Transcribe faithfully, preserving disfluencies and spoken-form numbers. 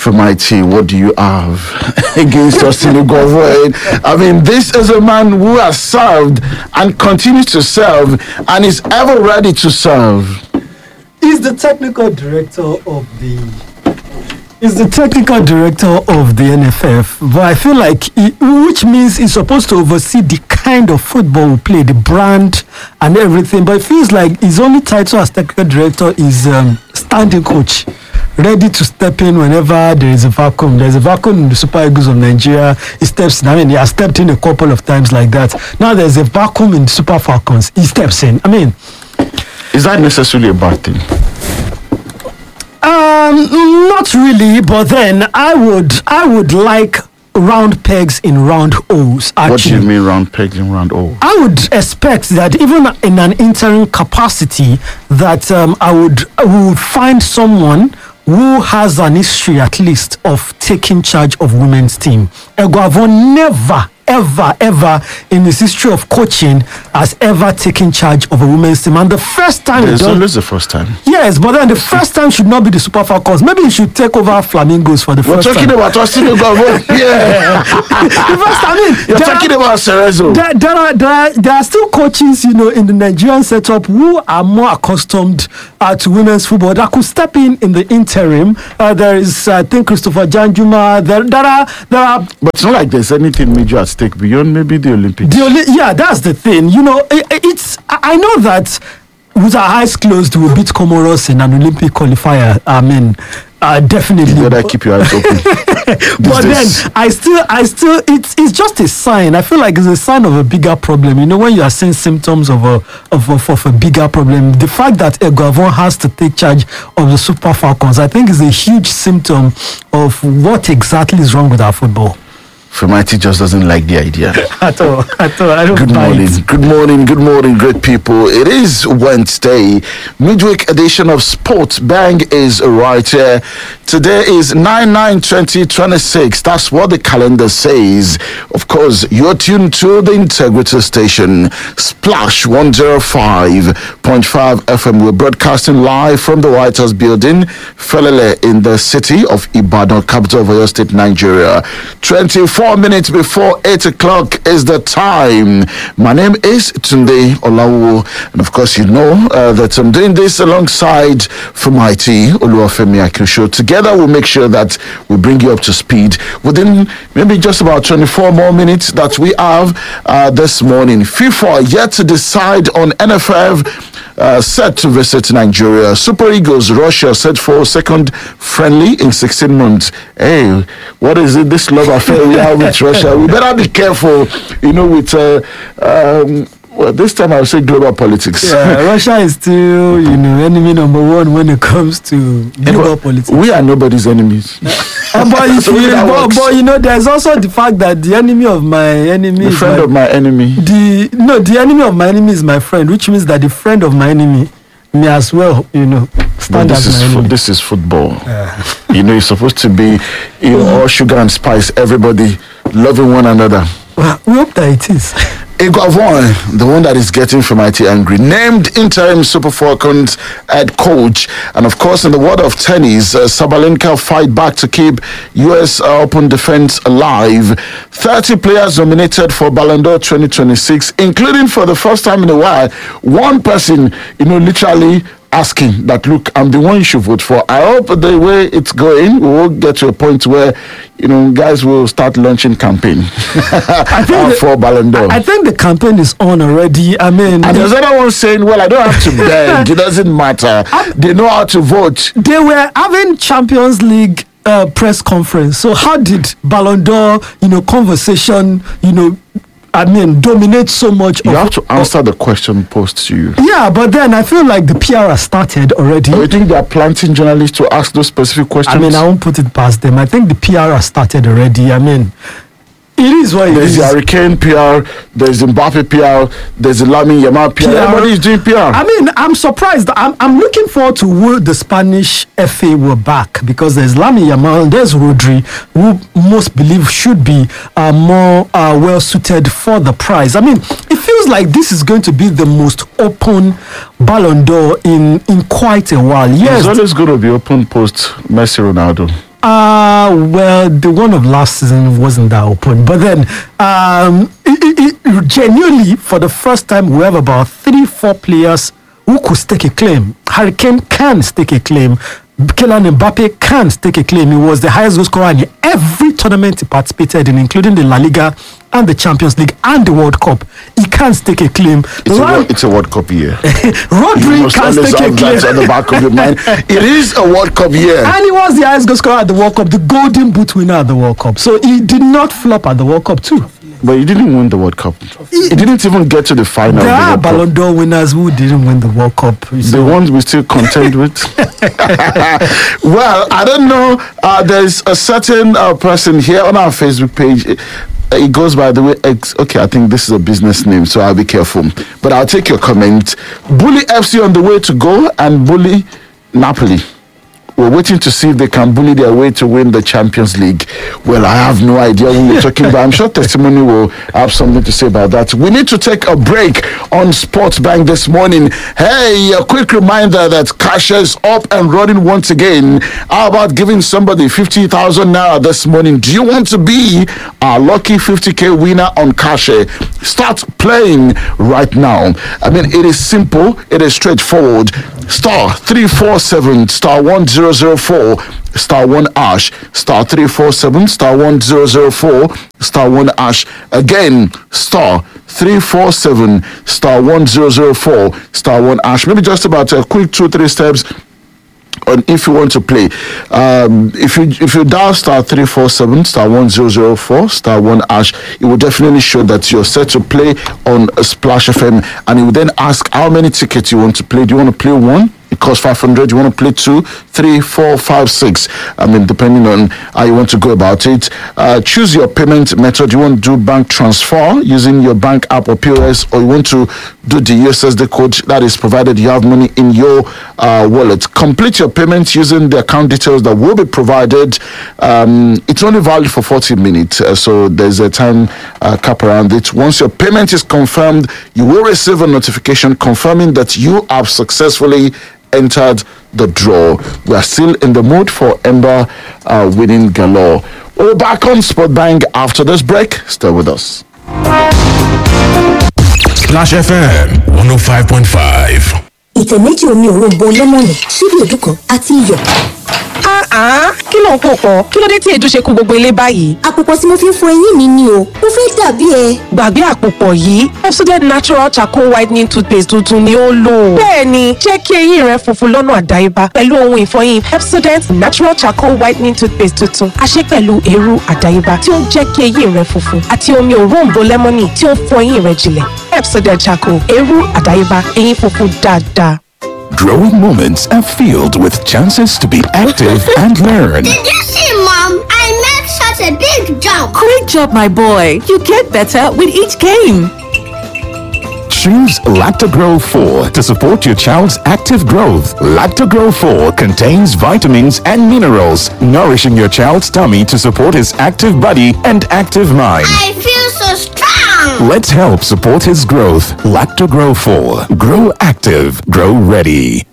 From I T, what do you have against Justin Eguavoen? I mean, this is a man who has served and continues to serve and is ever ready to serve. He's the technical director of the He's the technical director of the N F F, but I feel like, he, which means he's supposed to oversee the kind of football we play, the brand and everything. But it feels like his only title as technical director is um, standing coach, ready to step in whenever there is a vacuum. There's a vacuum in the Super Eagles of Nigeria. He steps in. I mean, he has stepped in a couple of times like that. Now there's a vacuum in the Super Falcons. He steps in. I mean, is that necessarily a bad thing? Um, not really, but then I would, I would like round pegs in round holes. Actually. What do you mean round pegs in round holes? I would expect that even in an interim capacity, that um, I would, I would find someone who has an history at least of taking charge of women's team. Eguavoen never, ever, ever in his history of coaching has ever taken charge of a women's team. And the first time... It's always the first time. Yes, but then the first time should not be the Super Falcons. Maybe he should take over Flamingos for the We're first time. talking about Justin Eguavoen. Yeah. The first time, I mean, You're talking are, about Cerezo. There, there, are, there, are, there are still coaches, you know, in the Nigerian setup who are more accustomed uh, to women's football that could step in in the interim. Uh, there is, I think, Christopher Janjuma. There, there are, there are. But it's not like there's anything major at stake beyond maybe the Olympics. The Oli- yeah, that's the thing. You know, it, it's. I know that with our eyes closed, we'll beat Comoros in an Olympic qualifier. I mean, uh, definitely. You better keep your eyes open. But then I still, I still, it's it's just a sign. I feel like it's a sign of a bigger problem. You know, when you are seeing symptoms of a of, of, of a bigger problem, the fact that Eguavoen has to take charge of the Super Falcons, I think, is a huge symptom of what exactly is wrong with our football. Fumati just doesn't like the idea. At all, at all. I don't Good buy morning, it. good morning, good morning, great people. It is Wednesday, midweek edition of Sports Bang is right here. Today is nine nine twenty twenty-six. That's what the calendar says. Of course, you're tuned to the Integrity Station, Splash one oh five point five F M. We're broadcasting live from the White House building, Felele, in the city of Ibadan, capital of Oyo State, Nigeria. twenty-four minutes before eight o'clock is the time. My name is Tunde Olawo, and of course, you know uh, that I'm doing this alongside Fumati Oluwafemi Akinsho. Together, we'll make sure that we bring you up to speed within maybe just about twenty-four more minutes that we have uh, this morning. FIFA yet to decide on N F F. Uh, set to visit Nigeria. Super Eagles Russia set for second friendly in sixteen months. Hey, what is it? This love affair we have with Russia. We better be careful, you know, with uh, um, well, this time I'll say global politics. Yeah, Russia is still, you know, enemy number one when it comes to global yeah, politics. We are nobody's enemies. Uh, but, if So you, that but, works. but you know, there's also the fact that the enemy of my enemy, The is friend my, of my enemy. the no, the enemy of my enemy is my friend, which means that the friend of my enemy may as well, you know, But stand this as is my fo- enemy. this is football. You know, it's supposed to be, you know, all sugar and spice. Everybody loving one another. Well, we hope that it is. Eguavoen, the one that is getting from I T angry, named interim Super Falcons head coach. And of course, in the world of tennis, uh, Sabalenka fight back to keep U S Open defense alive. thirty players nominated for Ballon d'Or twenty twenty-six, including for the first time in a while, one person, you know, literally asking that, look, I'm the one you should vote for. I hope the way it's going, we will get to a point where, you know, guys will start launching campaign I think uh, the- for Ballon d'Or. I think the campaign is on already. I mean, And there's other one saying, well, I don't have to beg. It doesn't matter. They know how to vote. they were having Champions League uh, press conference. So how did Ballon d'Or, you know, conversation, you know, I mean, dominate so much? You of, have to answer the question posed to you. Yeah, but then I feel like the P R has started already. Do you think they are planting journalists to ask those specific questions? I mean, I won't put it past them. I think the P R has started already. I mean, it is what it There's is. the Hurricane P R, there's the Mbappe P R, there's the Lamine Yamal P R. P R. Everybody is doing P R. I mean, I'm surprised. I'm, I'm looking forward to who the Spanish F A were back, because there's Lamine Yamal, there's Rodri, who most believe should be uh, more uh, well suited for the prize. I mean, it feels like this is going to be the most open Ballon d'Or in, in quite a while. Yes, It's always going to be open post Messi Ronaldo. Uh, well, the one of last season wasn't that open. But then, um, it, it, it, genuinely, for the first time, we have about three, four players who could stake a claim. Harry Kane can stake a claim. Kylian Mbappe can stake a claim. He was the highest goal scorer in every tournament he participated in, including the La Liga and the Champions League and the World Cup. He can stake a claim. It's, a, World, it's a World Cup year. Rodri can stake a claim. That on the back of your mind. It is a World Cup year. And he was the highest goal scorer at the World Cup, the Golden Boot winner at the World Cup. So he did not flop at the World Cup too. But he didn't win the World Cup. He, he didn't even get to the final. There are the Ballon d'Or winners who didn't win the World Cup. So. The ones we still contend with. Well, I don't know. Uh, there's a certain uh, person here on our Facebook page. It, it goes by the way. Ex- okay, I think this is a business name, so I'll be careful. But I'll take your comment. Bully F C on the way to go and bully Napoli. We're waiting to see if they can bully their way to win the Champions League. Well, I have no idea who you're talking about. I'm sure Testimony will have something to say about that. We need to take a break on Sports Bank this morning. Hey, a quick reminder that cash is up and running once again. How about giving somebody fifty thousand naira this morning? Do you want to be a lucky fifty k winner on cash? Start playing right now. I mean, it is simple. It is straightforward. Star three four seven star one zero zero four star one ash star three four seven star one zero zero four star one ash. Again, star three four seven star one zero zero four star one ash. Maybe just about a quick two three steps. And if you want to play, um, if you if you dial star three four seven star one zero zero four star one ash, it will definitely show that you're set to play on Splash F M, and it will then ask how many tickets you want to play. Do you want to play one? It costs five hundred. You want to play two, three, four, five, six. I mean, depending on how you want to go about it. Uh, choose your payment method. You want to do bank transfer using your bank app or P O S, or you want to do the U S S D code that is provided. You have money in your uh, wallet. Complete your payment using the account details that will be provided. Um, it's only valid for forty minutes, uh, so there's a time uh, cap around it. Once your payment is confirmed, you will receive a notification confirming that you have successfully entered the draw. We are still in the mood for Ember uh, winning galore. We're back on Sport Bank after this break. Stay with us. Splash F M one oh five point five. Ìtẹ̀ méjì omi òróǹbó lẹ́mọ̀nì ṣíbí èédú kan àti iyọ̀. Ah, kí ló ń pò pọ̀? Kí ló dé tí èédú ṣe kún gbogbo ilé báyìí? Àpòpọ̀ tí mo fi ń fọ eyín mi ni o. Mo fẹ́ dàbí ẹ. Gbàgbé àpòpọ̀ yìí, Pepsodent Natural Charcoal Whitening Toothpaste tuntun ni ó lò. Bẹ́ẹ̀ni, jẹ́ kí eyín rẹ funfun lọ́nà àdáyébá pẹ̀lú ohun ìfọyín Pepsodent Natural Charcoal Whitening Toothpaste tuntun. A ṣe pẹ̀lú eérú àdáyébá tí ó ń jẹ́ kí eyín rẹ funfun àti omi òróǹbó lẹ́mọ́nì tí ó ń fọ eyín rẹ jinlẹ̀. Pepsodent Charcoal, eérú àdáyébá, eyín funfun dáadáa. Growing moments are filled with chances to be active and learn. Did you see, Mom? I made such a big jump. Great job, my boy. You get better with each game. Choose Lactogro four to support your child's active growth. Lactogro four contains vitamins and minerals, nourishing your child's tummy to support his active body and active mind. I feel so strong. Let's help support his growth. Lactogro four. Grow active. Grow ready.